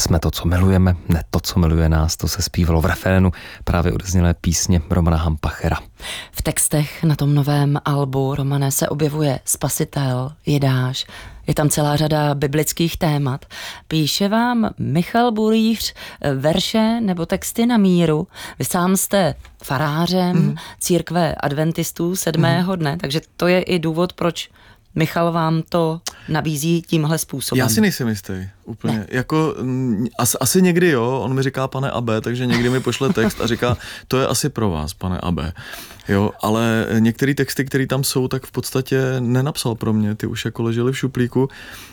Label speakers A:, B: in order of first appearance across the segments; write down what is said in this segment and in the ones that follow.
A: Jsme to, co milujeme, ne to, co miluje nás, to se zpívalo v refrénu právě odeznělé písně Romana Hampachera.
B: V textech na tom novém albu, Romane, se objevuje spasitel, Jidáš, je tam celá řada biblických témat. Píše vám Michal Bulíř verše nebo texty na míru? Vy sám jste farářem církve adventistů 7. dne, takže to je i důvod, proč Michal vám to nabízí tímhle způsobem.
C: Já si nejsem jistý úplně. Ne. Jako, asi někdy jo, on mi říká pane AB, takže někdy mi pošle text a říká, to je asi pro vás, pane AB. Jo, ale některé texty, které tam jsou, tak v podstatě nenapsal pro mě, ty už jako ležely v šuplíku.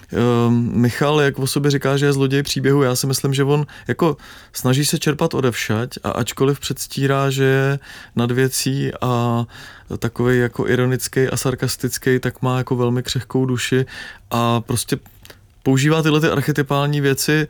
C: Michal, jak o sobě říká, že je zloděj příběhu, já si myslím, že on jako snaží se čerpat odevšať a ačkoliv předstírá, že je nad věcí a takovej jako ironický a sarkastický, tak má jako velmi křehkou duši a prostě používá tyhle ty archetypální věci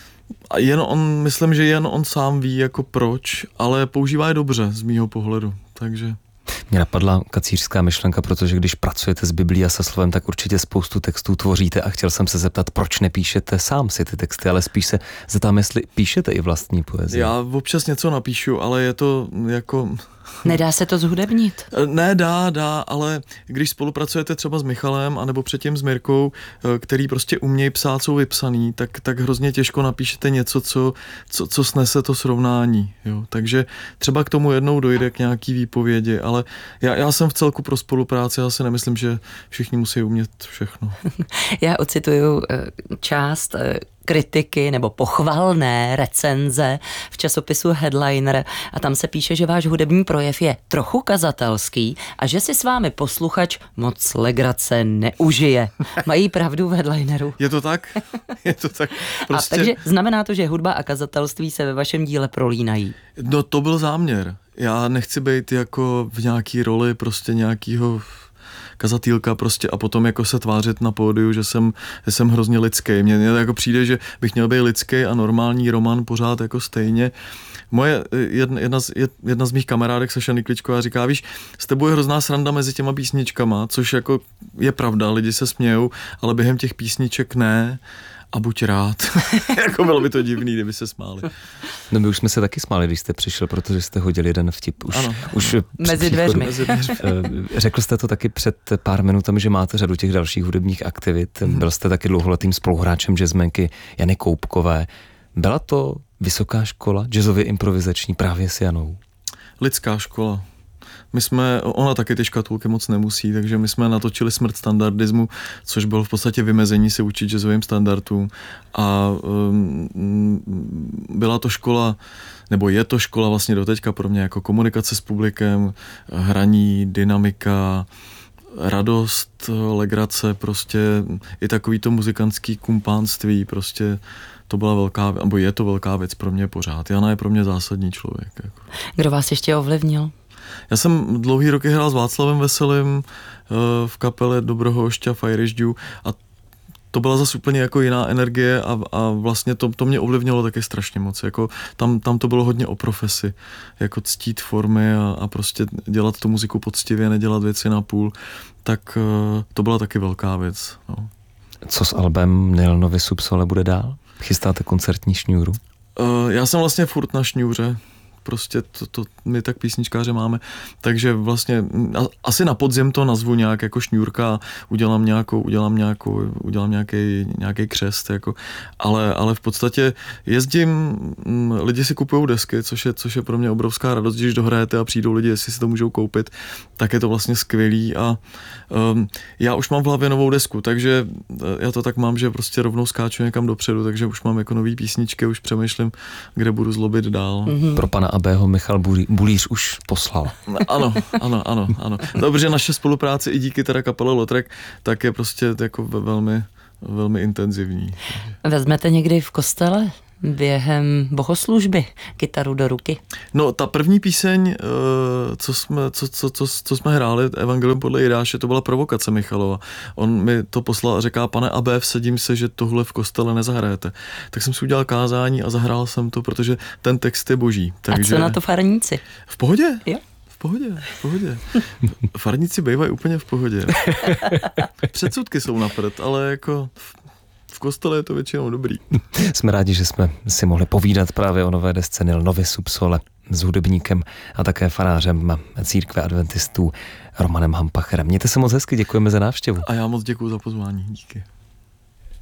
C: a myslím, že jen on sám ví jako proč, ale používá je dobře z mýho pohledu, takže...
A: Mě napadla kacířská myšlenka, protože když pracujete s Biblií a se slovem, tak určitě spoustu textů tvoříte a chtěl jsem se zeptat, proč nepíšete sám si ty texty, ale spíš se zeptám, jestli píšete i vlastní poezii.
C: Já občas něco napíšu, ale je to jako...
B: Nedá se to zhudebnit?
C: Ne, dá, ale když spolupracujete třeba s Michalem anebo předtím s Mirkou, který prostě umějí psát, jsou vypsaný, tak hrozně těžko napíšete něco, co snese to srovnání. Jo. Takže třeba k tomu jednou dojde k nějaký výpovědi, ale já jsem v celku pro spolupráci, já si nemyslím, že všichni musí umět všechno.
B: Já ocituju část kritiky nebo pochvalné recenze v časopisu Headliner a tam se píše, že váš hudební projev je trochu kazatelský a že si s vámi posluchač moc legrace neužije. Mají pravdu v Headlineru?
C: Je to tak? Je to tak. Prostě...
B: A takže znamená to, že hudba a kazatelství se ve vašem díle prolínají?
C: No to byl záměr. Já nechci být jako v nějaký roli prostě nějakýho kazatýlka prostě a potom jako se tvářit na pódiu, že jsem hrozně lidský. Mně jako přijde, že bych měl být lidský a normální Roman pořád jako stejně. Moje jedna z mých kamarádek, Saša Nikličková, říká, víš, s tebou je hrozná sranda mezi těma písničkama, což jako je pravda, lidi se smějou, ale během těch písniček ne. A buď rád. Jako bylo by to divný, kdyby se smáli.
A: No my už jsme se taky smáli, když jste přišel, protože jste hodil jeden vtip. Už
B: mezi dveřmi.
A: Řekl jste to taky před pár minutami, že máte řadu těch dalších hudebních aktivit. Byl jste taky dlouholetým spoluhráčem jazzmenky Jany Koupkové. Byla to vysoká škola, jazzově improvizační právě s Janou?
C: Lidská škola. Ona taky ty škatulky moc nemusí, takže my jsme natočili Smrt standardismu, což bylo v podstatě vymezení se učit jazzovým standardům a byla to škola, nebo je to škola vlastně doteďka pro mě jako komunikace s publikem, hraní, dynamika, radost, legrace, prostě i takový to muzikantský kumpánství, prostě to byla je to velká věc pro mě pořád. Jana je pro mě zásadní člověk. Jako.
B: Kdo vás ještě ovlivnil?
C: Já jsem dlouhý roky hrál s Václavem Veselým v kapele Dobrohošťa Irish Dew a to byla zase úplně jako jiná energie a vlastně to mě ovlivnilo taky strašně moc. Jako tam to bylo hodně o profesi, jako ctít formy a prostě dělat tu muziku poctivě, nedělat věci na půl, tak to byla taky velká věc. No.
A: Co s albem Nil Novi Subsole bude dál? Chystáte koncertní šňůru?
C: Já jsem vlastně furt na šňůře. Prostě to my tak písničkáře máme, takže vlastně asi na podzim to nazvu nějak jako šňůrka, udělám nějaký křest, jako, ale v podstatě jezdím, lidi si kupují desky, což je pro mě obrovská radost, když dohrajete a přijdou lidi, jestli si to můžou koupit, tak je to vlastně skvělý a já už mám v hlavě novou desku, takže já to tak mám, že prostě rovnou skáču někam dopředu, takže už mám jako nový písničky, už přemýšlím, kde budu zlobit dál.
A: Pro pana Abého Michal Bulíř už poslal.
C: Ano. Dobře, naše spolupráce i díky teda kapele Lotrek, tak je prostě jako velmi, velmi intenzivní. Vezmete
B: někdy v kostele během bohoslužby kytaru do ruky?
C: No, ta první píseň, co jsme hráli, Evangelium podle Jidáše, to byla provokace Michalova. On mi to poslal a říká, pane AB, vsadím se, že tohle v kostele nezahrajete. Tak jsem si udělal kázání a zahrál jsem to, protože ten text je boží. Takže...
B: A co na to farníci?
C: V pohodě?
B: Jo.
C: V pohodě. Farníci bývají úplně v pohodě. Předsudky jsou na prd, ale jako... kostele je to většinou dobrý.
A: Jsme rádi, že jsme si mohli povídat právě o nové desce Nil Novi Sub Sole s hudebníkem a také farářem církve adventistů Romanem Hampacherem. Mějte se moc hezky, děkujeme za návštěvu.
C: A já moc děkuji za pozvání, díky.